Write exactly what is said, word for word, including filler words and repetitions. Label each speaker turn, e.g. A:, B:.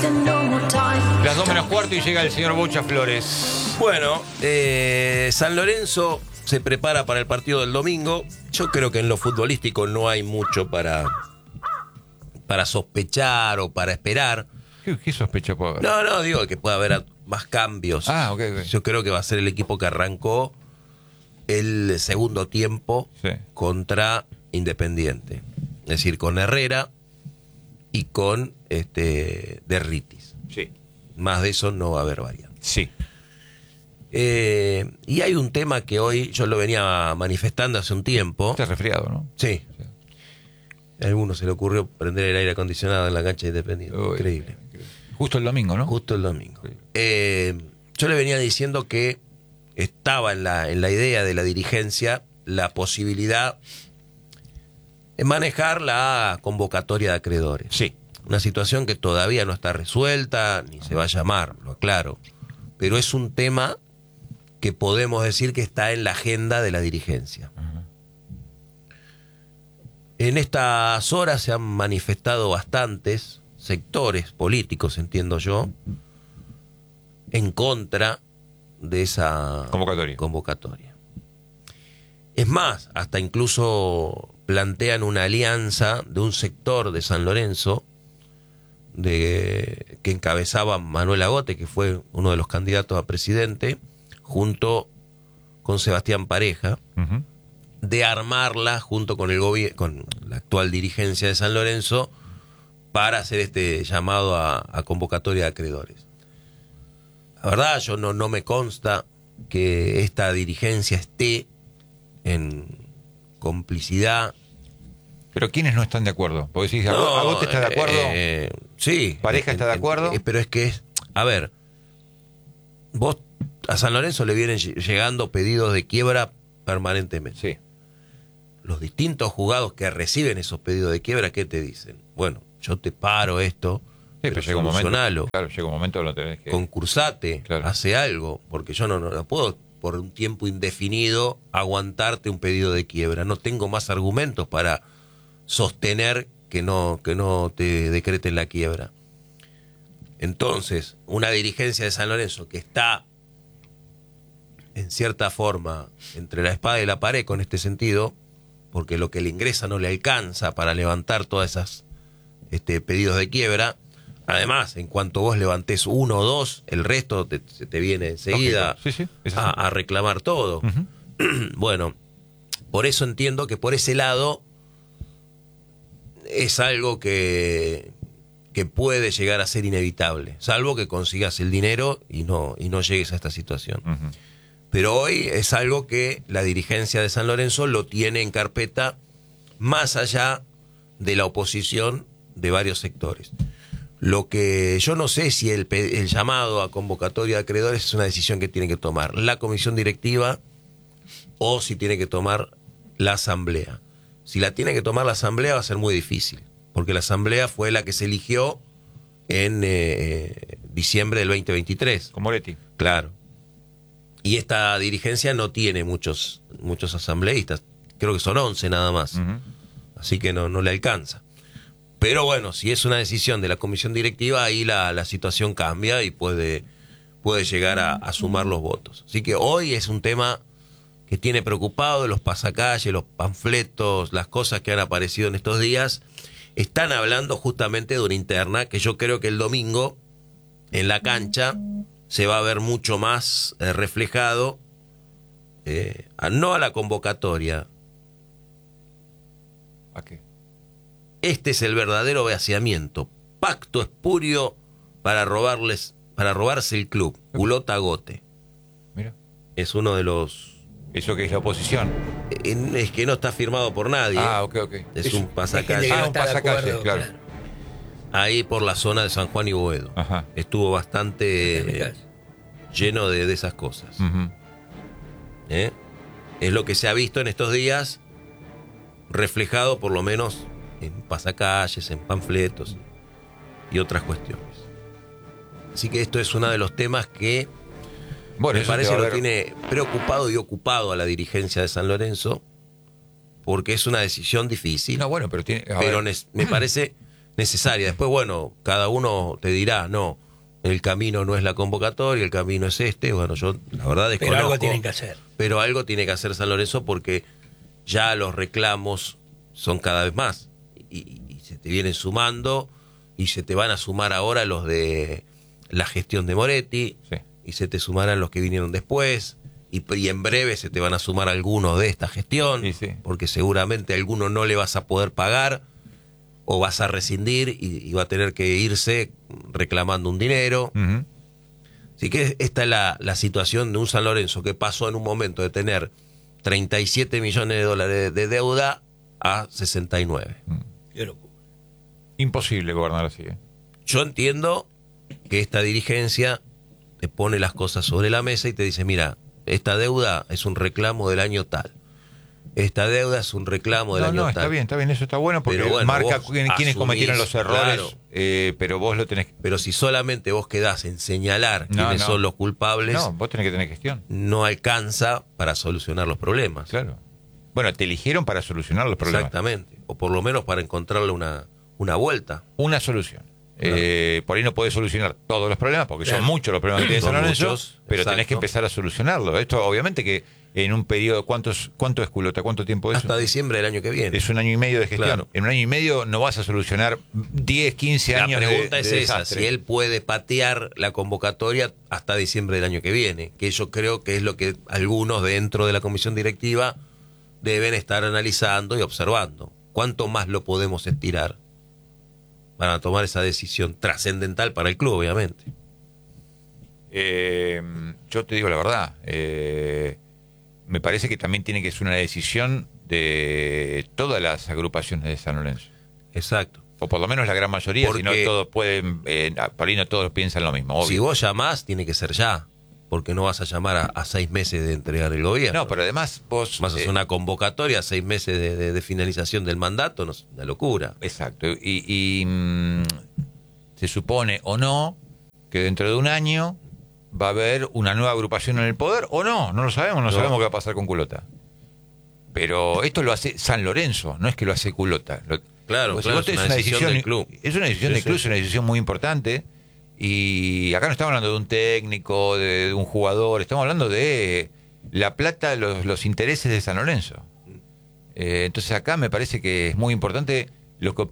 A: Las dos menos cuarto y llega el señor Bocha Flores.
B: Bueno, eh, San Lorenzo se prepara para el partido del domingo. Yo creo que en lo futbolístico no hay mucho para, para sospechar o para esperar.
A: ¿Qué, qué sospecha puede haber?
B: No, no, digo que puede haber más cambios.
A: Ah, ok, ok.
B: Yo creo que va a ser el equipo que arrancó el segundo tiempo
A: Sí.
B: contra Independiente. Es decir, con Herrera y con este Derritis.
A: Sí.
B: Más de eso no va a haber variante.
A: Sí.
B: Eh, y hay un tema que hoy yo lo venía manifestando hace un tiempo.
A: Está resfriado, ¿no?
B: Sí.
A: Sí.
B: A alguno se le ocurrió prender el aire acondicionado en la cancha de Independiente.
A: Uy,
B: Increíble.
A: Justo el domingo, ¿no?
B: Justo el domingo.
A: Sí.
B: Eh, yo le venía diciendo que estaba en la, en la idea de la dirigencia la posibilidad de manejar la convocatoria de acreedores.
A: Sí.
B: Una situación que todavía no está resuelta, ni se va a llamar, lo aclaro. Pero es un tema que podemos decir que está en la agenda de la dirigencia.
A: Ajá.
B: En estas horas se han manifestado bastantes sectores políticos, entiendo yo, en contra de esa
A: Convocatoria.
B: convocatoria. Es más, hasta incluso plantean una alianza de un sector de San Lorenzo de, que encabezaba Manuel Agote, que fue uno de los candidatos a presidente, junto con Sebastián Pareja,
A: Uh-huh.
B: de armarla junto con el gobi- con la actual dirigencia de San Lorenzo para hacer este llamado a, a convocatoria de acreedores. La verdad, yo no, no me consta que esta dirigencia esté en complicidad.
A: Pero ¿quiénes no están de acuerdo? Porque si
B: No,
A: Agote está de acuerdo.
B: eh, sí.
A: ¿Pareja está de acuerdo?
B: Eh, pero es que es, a ver, vos a San Lorenzo le vienen lle- llegando pedidos de quiebra permanentemente.
A: Sí.
B: Los distintos juzgados que reciben esos pedidos de quiebra, ¿qué te dicen? Bueno, yo te paro esto,
A: Sí,
B: pero
A: pero llega un momento.
B: solucionalo,
A: Claro, llega un momento que lo tenés que.
B: concursate,
A: Claro.
B: hace algo, porque yo no, no, no puedo por un tiempo indefinido aguantarte un pedido de quiebra. No tengo más argumentos para sostener que no, que no te decreten la quiebra. Entonces, una dirigencia de San Lorenzo que está en cierta forma entre la espada y la pared con este sentido, porque lo que le ingresa no le alcanza para levantar todas esas este, pedidos de quiebra. Además, en cuanto vos levantés uno o dos, el resto te, se te viene enseguida
A: Lógico. Sí, sí, es
B: a,
A: así.
B: a reclamar todo.
A: Ujú.
B: Bueno, por eso entiendo que por ese lado es algo que, que puede llegar a ser inevitable, salvo que consigas el dinero y no, y no llegues a esta situación.
A: Ujú.
B: Pero hoy es algo que la dirigencia de San Lorenzo lo tiene en carpeta, más allá de la oposición de varios sectores. Lo que yo no sé si el, pe- el llamado a convocatoria de acreedores es una decisión que tiene que tomar la comisión directiva o si tiene que tomar la asamblea. Si la tiene que tomar la asamblea va a ser muy difícil, porque la asamblea fue la que se eligió en eh, diciembre del veinte veintitrés.
A: Con Moretti.
B: Claro. Y esta dirigencia no tiene muchos muchos asambleístas. Creo que son once nada más.
A: Ujú.
B: Así que no, no le alcanza. Pero bueno, si es una decisión de la comisión directiva, ahí la, la situación cambia y puede, puede llegar a, a sumar los votos. Así que hoy es un tema que tiene preocupado, los pasacalles, los panfletos, las cosas que han aparecido en estos días, están hablando justamente de una interna que yo creo que el domingo en la cancha se va a ver mucho más eh, reflejado, eh, a- no a la convocatoria.
A: ¿A qué?
B: Este es el verdadero vaciamiento, pacto espurio para robarles, para robarse el club. Culota Gote
A: Mira.
B: es uno de los,
A: Eso que es la oposición.
B: eh, es que no está firmado por nadie.
A: Ah, ok, ok.
B: Es
A: Eso.
B: un
C: Hay gente
B: pasacalle.
C: que no
A: Ah, un
C: está de
A: pasacalle,
C: acuerdo,
A: claro.
B: Ahí por la zona de San Juan y Boedo.
A: Ajá.
B: Estuvo bastante eh, lleno de, de esas cosas.
A: Ujú.
B: ¿eh? Es lo que se ha visto en estos días, reflejado por lo menos en pasacalles, en panfletos y otras cuestiones. Así que esto es uno de los temas que
A: Bueno,
B: me
A: eso
B: parece
A: te va
B: lo
A: a ver-
B: tiene preocupado y ocupado a la dirigencia de San Lorenzo, porque es una decisión difícil,
A: No, bueno, pero tiene. a
B: pero
A: ver,
B: nes- me parece necesaria. Después, bueno, cada uno te dirá, no, el camino no es la convocatoria, el camino es este. Bueno, yo la verdad desconozco.
C: Pero algo tienen que hacer.
B: Pero algo tiene que hacer San Lorenzo porque ya los reclamos son cada vez más. Y, y se te vienen sumando y se te van a sumar ahora los de la gestión de Moretti,
A: Sí.
B: y se te sumarán los que vinieron después. Y, y en breve se te van a sumar algunos de esta gestión,
A: Sí, sí.
B: porque seguramente a alguno no le vas a poder pagar o vas a rescindir y, y va a tener que irse reclamando un dinero.
A: Uh-huh.
B: Así que esta es la, la situación de un San Lorenzo que pasó en un momento de tener treinta y siete millones de dólares de deuda a sesenta y nueve.
C: Qué locura.
A: Imposible gobernar así. ¿eh?
B: Yo entiendo que esta dirigencia te pone las cosas sobre la mesa y te dice, mira, esta deuda es un reclamo del año tal. Esta deuda es un reclamo del
A: No,
B: año
A: no,
B: tal.
A: está bien, está bien, eso está bueno porque
B: Pero bueno,
A: marca
B: vos
A: quién- quiénes
B: asumís,
A: cometieron los errores,
B: claro.
A: eh, pero vos lo tenés que...
B: Pero si solamente vos quedás en señalar
A: No,
B: quiénes
A: no.
B: son los culpables,
A: No,
B: no.
A: vos tenés que tener gestión,
B: alcanza para solucionar los problemas.
A: claro. Bueno, te eligieron para solucionar los problemas.
B: Exactamente. O por lo menos para encontrarle una, una vuelta.
A: Una solución.
B: Claro.
A: Eh, por ahí no podés solucionar todos los problemas, porque
C: Claro.
A: son muchos los problemas que tiene
B: Son
A: San Lorenzo,
B: muchos,
A: pero
B: exacto.
A: tenés que empezar a solucionarlo. Esto, obviamente, que en un periodo, ¿cuántos, ¿cuánto es culota? ¿Cuánto tiempo es?
B: Hasta diciembre del año que viene.
A: Es un año y medio de gestión.
B: Claro.
A: En un año y medio no vas a solucionar diez, quince
B: La
A: años de,
B: pregunta es
A: de
B: esa,
A: desastre.
B: si él puede patear la convocatoria hasta diciembre del año que viene, que yo creo que es lo que algunos dentro de la comisión directiva deben estar analizando y observando. ¿Cuánto más lo podemos estirar para tomar esa decisión trascendental para el club, obviamente?
A: Eh, yo te digo la verdad, eh, me parece que también tiene que ser una decisión de todas las agrupaciones de San Lorenzo,
B: Exacto.
A: o por lo menos la gran mayoría, si no
B: Porque-
A: todos pueden, eh, por ahí no todos piensan lo mismo, obvio.
B: Si vos llamás, tiene que ser ya, porque no vas a llamar a, a seis meses de entregar el gobierno.
A: No, pero además vos...
B: Vas a hacer
A: eh,
B: una convocatoria a seis meses de, de- de finalización del mandato, no, es una locura.
A: Exacto, y, y, mm, se supone o no que dentro de un año va a haber una nueva agrupación en el poder, o no, no lo sabemos, no,
B: No.
A: sabemos qué va a pasar con Culota. Pero esto lo hace San Lorenzo, no es que lo hace Culota. Lo-
B: Claro,
A: Pues
B: claro,
A: vos
B: es
A: tenés
B: una decisión del club.
A: Es una decisión
B: Sí,
A: del club,
B: sí.
A: es una decisión muy importante. Y acá no estamos hablando de un técnico, de, de un jugador, estamos hablando de la plata, los, los intereses de San Lorenzo. Eh, entonces acá me parece que es muy importante lo que